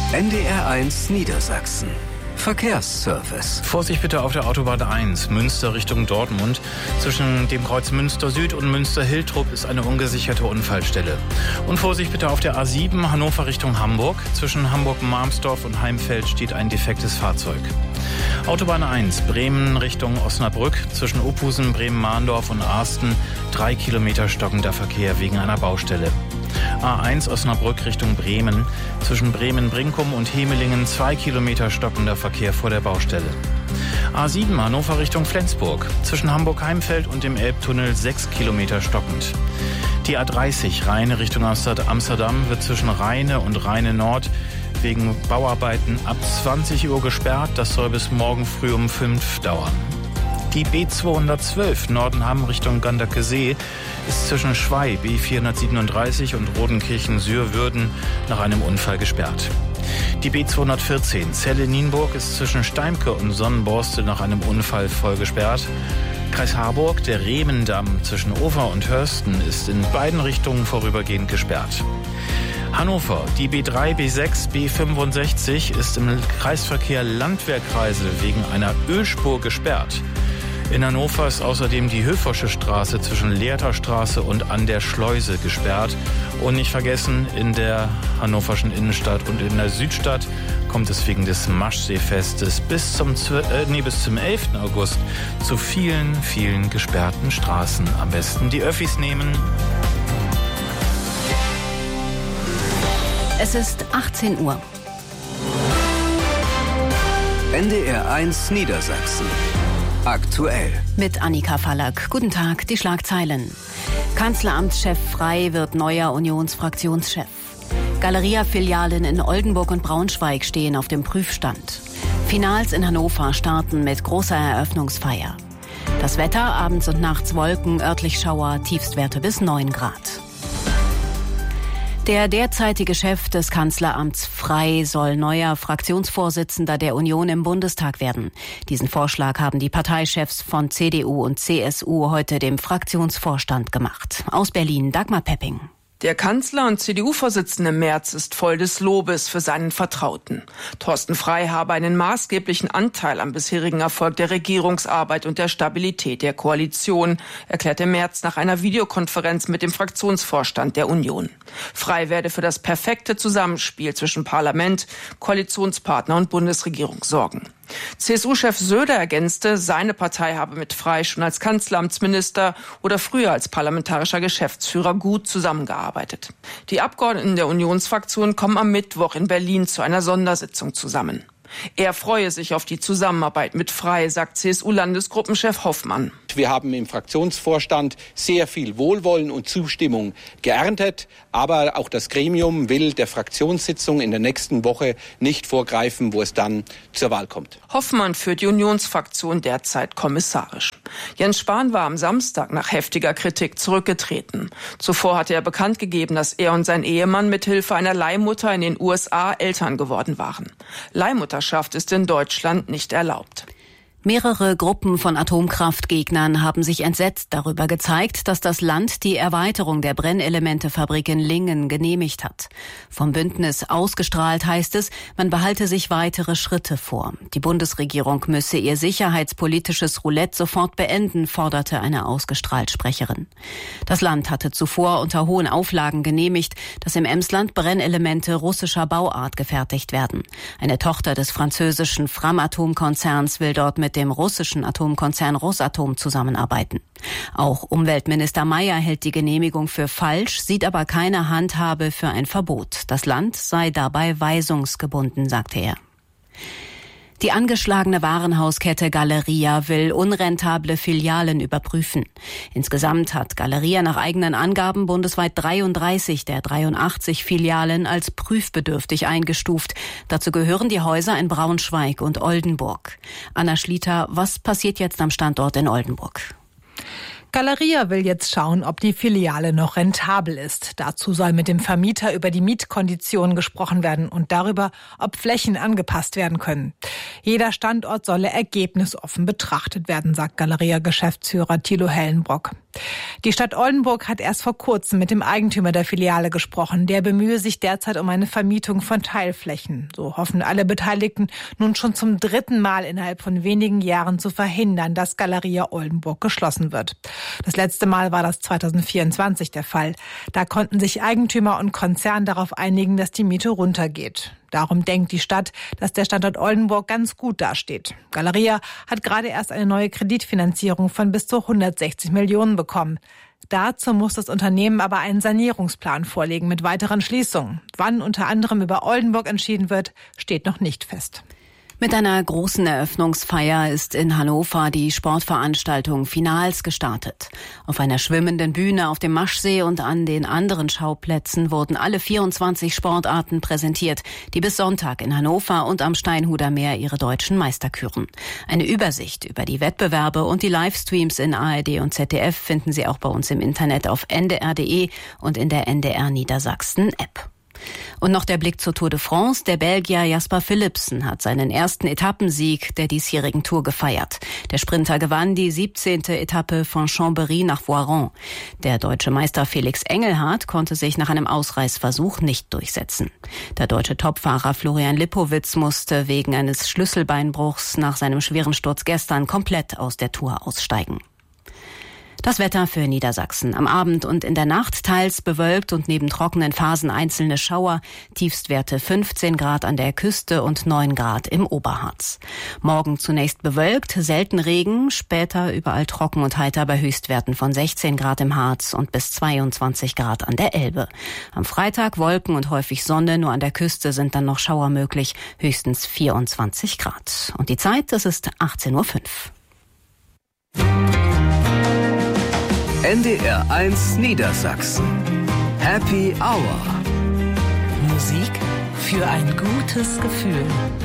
NDR1 Niedersachsen. Verkehrsservice. Vorsicht bitte auf der Autobahn 1, Münster Richtung Dortmund. Zwischen dem Kreuz Münster Süd und Münster Hiltrup ist eine ungesicherte Unfallstelle. Und Vorsicht bitte auf der A7, Hannover Richtung Hamburg. Zwischen Hamburg-Marmsdorf und Heimfeld steht ein defektes Fahrzeug. Autobahn 1, Bremen Richtung Osnabrück. Zwischen Opusen, Bremen-Mahndorf und Arsten 3 Kilometer stockender Verkehr wegen einer Baustelle. A1 Osnabrück Richtung Bremen. Zwischen Bremen-Brinkum und Hemelingen 2 Kilometer stockender Verkehr vor der Baustelle. A7 Hannover Richtung Flensburg. Zwischen Hamburg-Heimfeld und dem Elbtunnel 6 Kilometer stockend. Die A30 Rheine Richtung Amsterdam wird zwischen Rheine und Rheine Nord wegen Bauarbeiten ab 20 Uhr gesperrt. Das soll bis morgen früh um 5 dauern. Die B212 Nordenham Richtung Gandakesee ist zwischen Schwey B437 und Rodenkirchen-Sürwürden nach einem Unfall gesperrt. Die B214 Celle-Nienburg ist zwischen Steimke und Sonnenborstel nach einem Unfall voll gesperrt. Kreis Harburg, der Rehmendamm zwischen Ofer und Hörsten ist in beiden Richtungen vorübergehend gesperrt. Hannover, die B3, B6, B65 ist im Kreisverkehr Landwehrkreisel wegen einer Ölspur gesperrt. In Hannover ist außerdem die Höfosche Straße zwischen Lehrter Straße und an der Schleuse gesperrt. Und nicht vergessen, in der hannoverschen Innenstadt und in der Südstadt kommt es wegen des Maschseefestes bis zum 11. August zu vielen, vielen gesperrten Straßen. Am besten die Öffis nehmen. Es ist 18 Uhr. NDR1 Niedersachsen. Aktuell. Mit Annika Fallack. Guten Tag, die Schlagzeilen. Kanzleramtschef Frey wird neuer Unionsfraktionschef. Galeria-Filialen in Oldenburg und Braunschweig stehen auf dem Prüfstand. Finals in Hannover starten mit großer Eröffnungsfeier. Das Wetter, abends und nachts Wolken, örtlich Schauer, Tiefstwerte bis 9 Grad. Der derzeitige Chef des Kanzleramts Frey soll neuer Fraktionsvorsitzender der Union im Bundestag werden. Diesen Vorschlag haben die Parteichefs von CDU und CSU heute dem Fraktionsvorstand gemacht. Aus Berlin, Dagmar Pepping. Der Kanzler und CDU-Vorsitzende Merz ist voll des Lobes für seinen Vertrauten. Thorsten Frey habe einen maßgeblichen Anteil am bisherigen Erfolg der Regierungsarbeit und der Stabilität der Koalition, erklärte Merz nach einer Videokonferenz mit dem Fraktionsvorstand der Union. Frey werde für das perfekte Zusammenspiel zwischen Parlament, Koalitionspartner und Bundesregierung sorgen. CSU-Chef Söder ergänzte, seine Partei habe mit Frey schon als Kanzleramtsminister oder früher als parlamentarischer Geschäftsführer gut zusammengearbeitet. Die Abgeordneten der Unionsfraktion kommen am Mittwoch in Berlin zu einer Sondersitzung zusammen. Er freue sich auf die Zusammenarbeit mit Frey, sagt CSU-Landesgruppenchef Hoffmann. Wir haben im Fraktionsvorstand sehr viel Wohlwollen und Zustimmung geerntet. Aber auch das Gremium will der Fraktionssitzung in der nächsten Woche nicht vorgreifen, wo es dann zur Wahl kommt. Hoffmann führt die Unionsfraktion derzeit kommissarisch. Jens Spahn war am Samstag nach heftiger Kritik zurückgetreten. Zuvor hatte er bekannt gegeben, dass er und sein Ehemann mithilfe einer Leihmutter in den USA Eltern geworden waren. Leihmutterschaft ist in Deutschland nicht erlaubt. Mehrere Gruppen von Atomkraftgegnern haben sich entsetzt darüber gezeigt, dass das Land die Erweiterung der Brennelementefabrik in Lingen genehmigt hat. Vom Bündnis ausgestrahlt heißt es, man behalte sich weitere Schritte vor. Die Bundesregierung müsse ihr sicherheitspolitisches Roulette sofort beenden, forderte eine ausgestrahlt Sprecherin. Das Land hatte zuvor unter hohen Auflagen genehmigt, dass im Emsland Brennelemente russischer Bauart gefertigt werden. Eine Tochter des französischen Framatome-Konzerns will dort mit dem russischen Atomkonzern Rosatom zusammenarbeiten. Auch Umweltminister Mayer hält die Genehmigung für falsch, sieht aber keine Handhabe für ein Verbot. Das Land sei dabei weisungsgebunden, sagte er. Die angeschlagene Warenhauskette Galeria will unrentable Filialen überprüfen. Insgesamt hat Galeria nach eigenen Angaben bundesweit 33 der 83 Filialen als prüfbedürftig eingestuft. Dazu gehören die Häuser in Braunschweig und Oldenburg. Anna Schlieter, was passiert jetzt am Standort in Oldenburg? Galeria will jetzt schauen, ob die Filiale noch rentabel ist. Dazu soll mit dem Vermieter über die Mietkonditionen gesprochen werden und darüber, ob Flächen angepasst werden können. Jeder Standort solle ergebnisoffen betrachtet werden, sagt Galeria-Geschäftsführer Thilo Hellenbrock. Die Stadt Oldenburg hat erst vor kurzem mit dem Eigentümer der Filiale gesprochen. Der bemühe sich derzeit um eine Vermietung von Teilflächen. So hoffen alle Beteiligten nun schon zum 3. Mal innerhalb von wenigen Jahren zu verhindern, dass Galeria Oldenburg geschlossen wird. Das letzte Mal war das 2024 der Fall. Da konnten sich Eigentümer und Konzern darauf einigen, dass die Miete runtergeht. Darum denkt die Stadt, dass der Standort Oldenburg ganz gut dasteht. Galeria hat gerade erst eine neue Kreditfinanzierung von bis zu 160 Millionen bekommen. Dazu muss das Unternehmen aber einen Sanierungsplan vorlegen mit weiteren Schließungen. Wann unter anderem über Oldenburg entschieden wird, steht noch nicht fest. Mit einer großen Eröffnungsfeier ist in Hannover die Sportveranstaltung Finals gestartet. Auf einer schwimmenden Bühne auf dem Maschsee und an den anderen Schauplätzen wurden alle 24 Sportarten präsentiert, die bis Sonntag in Hannover und am Steinhuder Meer ihre deutschen Meister küren. Eine Übersicht über die Wettbewerbe und die Livestreams in ARD und ZDF finden Sie auch bei uns im Internet auf ndr.de und in der NDR Niedersachsen App. Und noch der Blick zur Tour de France. Der Belgier Jasper Philipsen hat seinen ersten Etappensieg der diesjährigen Tour gefeiert. Der Sprinter gewann die 17. Etappe von Chambéry nach Voiron. Der deutsche Meister Felix Engelhardt konnte sich nach einem Ausreißversuch nicht durchsetzen. Der deutsche Topfahrer Florian Lipowitz musste wegen eines Schlüsselbeinbruchs nach seinem schweren Sturz gestern komplett aus der Tour aussteigen. Das Wetter für Niedersachsen. Am Abend und in der Nacht teils bewölkt und neben trockenen Phasen einzelne Schauer. Tiefstwerte 15 Grad an der Küste und 9 Grad im Oberharz. Morgen zunächst bewölkt, selten Regen, später überall trocken und heiter bei Höchstwerten von 16 Grad im Harz und bis 22 Grad an der Elbe. Am Freitag Wolken und häufig Sonne, nur an der Küste sind dann noch Schauer möglich, höchstens 24 Grad. Und die Zeit, das ist 18:05 Uhr. NDR1 Niedersachsen. Happy Hour. Musik für ein gutes Gefühl.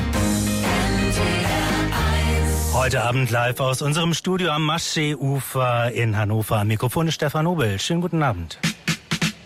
Heute Abend live aus unserem Studio am Maschseeufer in Hannover. Am Mikrofon ist Stefan Nobel. Schönen guten Abend.